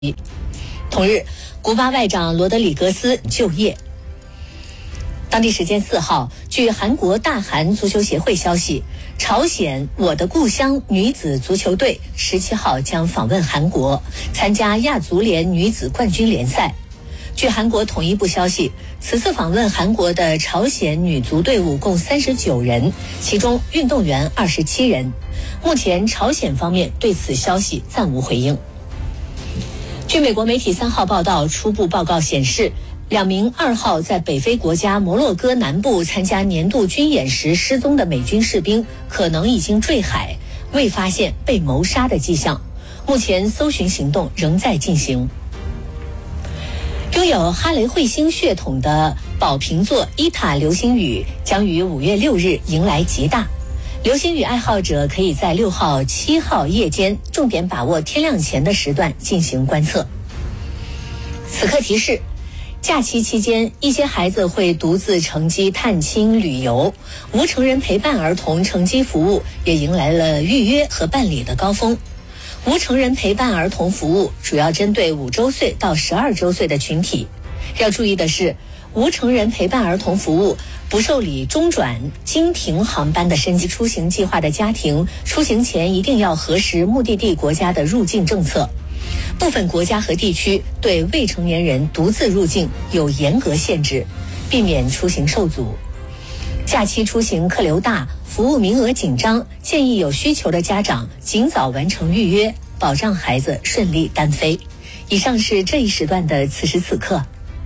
同日，古巴外长罗德里格斯就业。当地时间4号，据韩国大韩足球协会消息，朝鲜我的故乡女子足球队17号将访问韩国，参加亚足联女子冠军联赛。据韩国统一部消息，此次访问韩国的朝鲜女足队伍共39人，其中运动员27人。目前朝鲜方面对此消息暂无回应。据美国媒体3号报道，初步报告显示，2名2号在北非国家摩洛哥南部参加年度军演时失踪的美军士兵可能已经坠海，未发现被谋杀的迹象。目前搜寻行动仍在进行。拥有哈雷彗星血统的宝瓶座伊塔流星雨将于5月6日迎来极大。流星雨爱好者可以在6号、7号夜间重点把握天亮前的时段进行观测。此刻提示，假期期间，一些孩子会独自乘机探亲旅游，无成人陪伴儿童乘机服务也迎来了预约和办理的高峰。无成人陪伴儿童服务主要针对5周岁到12周岁的群体。要注意的是，无成人陪伴儿童服务不受理中转、经停航班的申机出行计划的家庭，出行前一定要核实目的地国家的入境政策。部分国家和地区对未成年人独自入境有严格限制，避免出行受阻。假期出行客流大，服务名额紧张，建议有需求的家长尽早完成预约，保障孩子顺利单飞。以上是这一时段的此时此刻。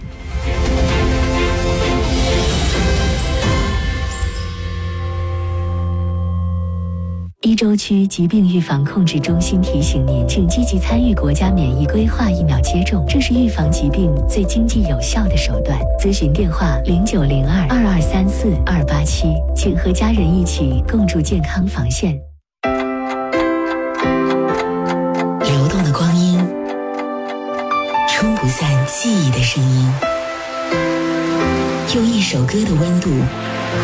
伊州区疾病预防控制中心提醒您，请积极参与国家免疫规划疫苗接种，这是预防疾病最经济有效的手段。咨询电话0902-2234-287，请和家人一起共筑健康防线。 流动的光阴，冲不散记忆的声音，用一首歌的温度